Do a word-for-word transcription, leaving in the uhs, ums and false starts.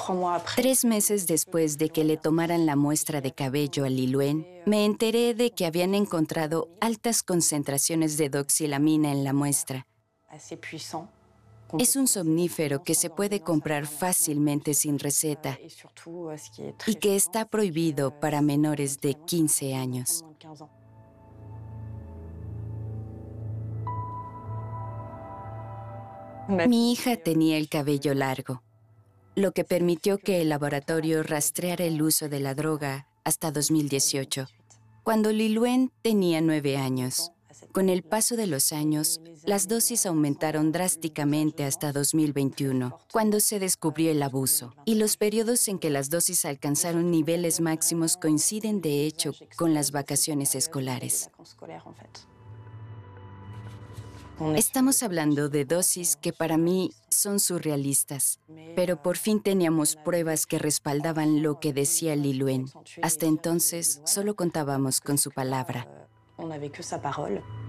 Tres meses después de que le tomaran la muestra de cabello a Liluen, me enteré de que habían encontrado altas concentraciones de doxilamina en la muestra. Es un somnífero que se puede comprar fácilmente sin receta y que está prohibido para menores de quince años. Mi hija tenía el cabello largo, lo que permitió que el laboratorio rastreara el uso de la droga hasta dos mil dieciocho, cuando Liluen tenía nueve años. Con el paso de los años, las dosis aumentaron drásticamente hasta dos mil veintiuno, cuando se descubrió el abuso, y los periodos en que las dosis alcanzaron niveles máximos coinciden de hecho con las vacaciones escolares. Estamos hablando de dosis que para mí son surrealistas, pero por fin teníamos pruebas que respaldaban lo que decía Liluen. Hasta entonces, solo contábamos con su palabra.